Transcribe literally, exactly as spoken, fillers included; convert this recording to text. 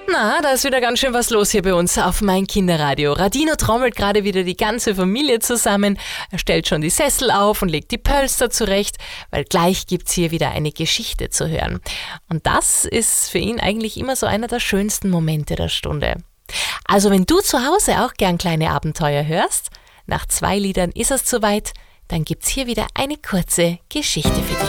Na, da ist wieder ganz schön was los hier bei uns auf Mein Kinderradio. Radino trommelt gerade wieder die ganze Familie zusammen. Er stellt schon die Sessel auf und legt die Pölster zurecht, weil gleich gibt's hier wieder eine Geschichte zu hören. Und das ist für ihn eigentlich immer so einer der schönsten Momente der Stunde. Also wenn du zu Hause auch gern kleine Abenteuer hörst, nach zwei Liedern ist es soweit, dann gibt's hier wieder eine kurze Geschichte für dich.